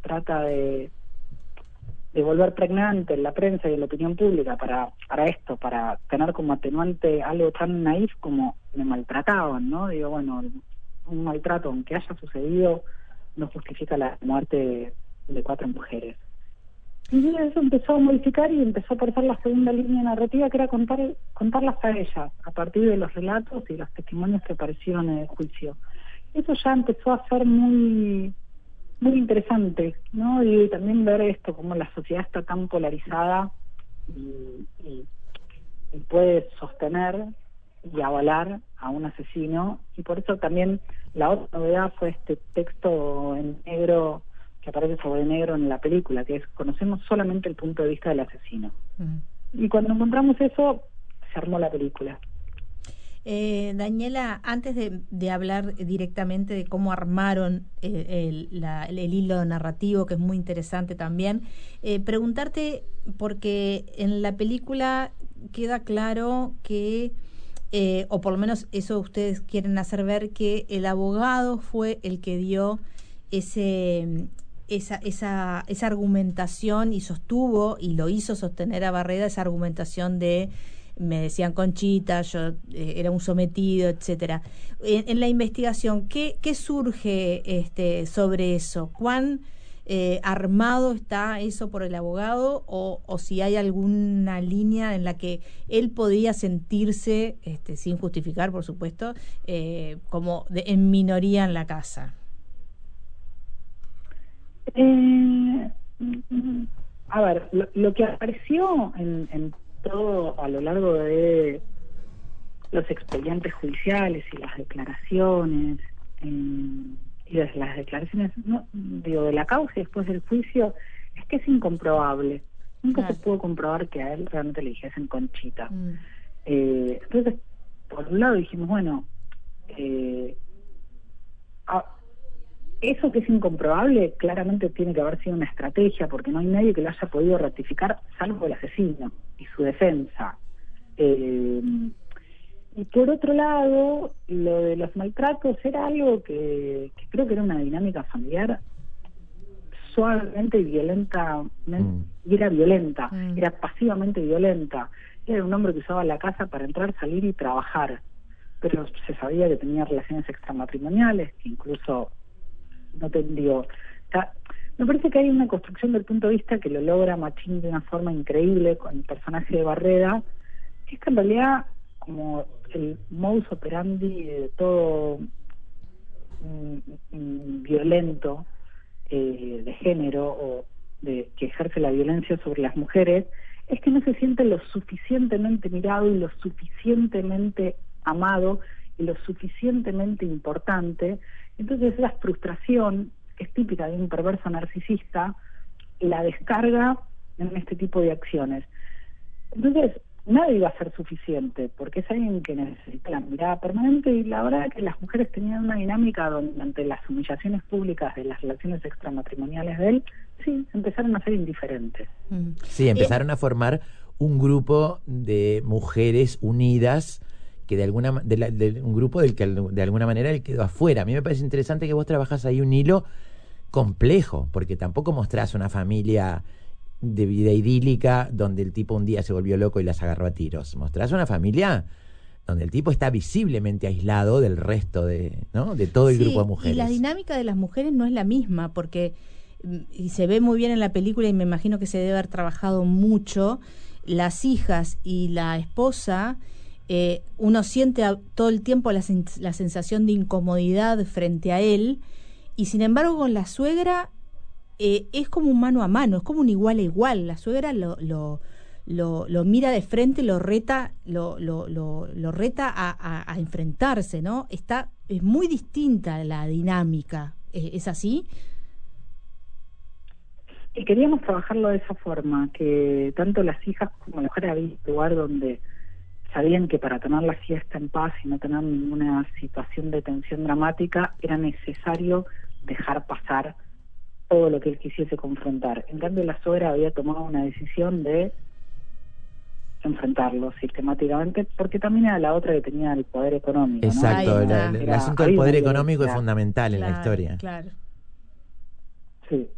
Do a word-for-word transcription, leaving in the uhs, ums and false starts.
trata de, de volver pregnante en la prensa y en la opinión pública para, para esto, para tener como atenuante algo tan naif como me maltrataban, ¿no? Digo, bueno, un maltrato, aunque haya sucedido, no justifica la muerte de, de cuatro mujeres. Y eso empezó a modificar y empezó a aparecer la segunda línea narrativa, que era contar contarlas a ellas, a partir de los relatos y los testimonios que aparecieron en el juicio. Eso ya empezó a ser muy muy interesante, ¿no? Y también ver esto, como la sociedad está tan polarizada y, y, y puede sostener y avalar a un asesino. Y por eso también la otra novedad fue este texto en negro que aparece sobre negro en la película, que es: conocemos solamente el punto de vista del asesino. Uh-huh. Y cuando encontramos eso, se armó la película. Eh, Daniela, antes de, de hablar directamente de cómo armaron el, el, la, el hilo narrativo, que es muy interesante también, eh, preguntarte, porque en la película queda claro que, eh, o por lo menos eso ustedes quieren hacer ver, que el abogado fue el que dio ese... Esa, esa, esa argumentación y sostuvo y lo hizo sostener a Barreda, esa argumentación de me decían Conchita, yo eh, era un sometido, etcétera. En, en la investigación, ¿qué, qué surge este, sobre eso? ¿Cuán eh, armado está eso por el abogado o, o si hay alguna línea en la que él podía sentirse, este, sin justificar, por supuesto, eh, como de, en minoría en la casa? Eh, a ver, lo, lo que apareció en, en todo a lo largo de los expedientes judiciales y las declaraciones, eh, y las, las declaraciones, no, digo, de la causa y después del juicio, es que es incomprobable. Nunca claro. se pudo comprobar que a él realmente le dijesen Conchita. Mm. Eh, entonces, por un lado dijimos, bueno, eh, a, eso que es incomprobable claramente tiene que haber sido una estrategia, porque no hay nadie que lo haya podido ratificar salvo el asesino y su defensa. Eh, y por otro lado, lo de los maltratos era algo que, que creo que era una dinámica familiar suavemente y violenta, mm. y era violenta, mm. era pasivamente violenta. Era un hombre que usaba la casa para entrar, salir y trabajar, pero se sabía que tenía relaciones extramatrimoniales, que incluso no te digo, o sea, me parece que hay una construcción del punto de vista que lo logra Machín de una forma increíble con el personaje de Barreda, que es que en realidad como el modus operandi de todo mm, mm, violento eh, de género o de que ejerce la violencia sobre las mujeres es que no se siente lo suficientemente mirado y lo suficientemente amado y lo suficientemente importante. Entonces esa frustración, que es típica de un perverso narcisista, la descarga en este tipo de acciones. Entonces, nada iba a ser suficiente, porque es alguien que necesita la mirada permanente, y la verdad es que las mujeres tenían una dinámica donde ante las humillaciones públicas de las relaciones extramatrimoniales de él, sí, empezaron a ser indiferentes. Sí, empezaron a formar un grupo de mujeres unidas que de alguna de, la, de un grupo del que de alguna manera él quedó afuera. A mí me parece interesante que vos trabajás ahí un hilo complejo, porque tampoco mostrás una familia de vida idílica donde el tipo un día se volvió loco y las agarró a tiros. Mostrás una familia donde el tipo está visiblemente aislado del resto de, ¿no? de todo el sí, grupo de mujeres. Y la dinámica de las mujeres no es la misma, porque y se ve muy bien en la película y me imagino que se debe haber trabajado mucho. Las hijas y la esposa, eh, uno siente a, todo el tiempo la, la sensación de incomodidad frente a él, y sin embargo con la suegra eh, es como un mano a mano, es como un igual a igual. La suegra lo, lo, lo, lo mira de frente, lo reta, lo, lo, lo, lo reta a, a, a enfrentarse, ¿no? Está, es muy distinta la dinámica. ¿Es, es así? Y queríamos trabajarlo de esa forma, que tanto las hijas como las mujeres había un lugar donde sabían que para tener la fiesta en paz y no tener ninguna situación de tensión dramática era necesario dejar pasar todo lo que él quisiese confrontar. En cambio, la suegra había tomado una decisión de enfrentarlo sistemáticamente, porque también era la otra que tenía el poder económico. Exacto, ¿no? el, el, el asunto del poder económico es fundamental en claro, la historia. Claro. Sí.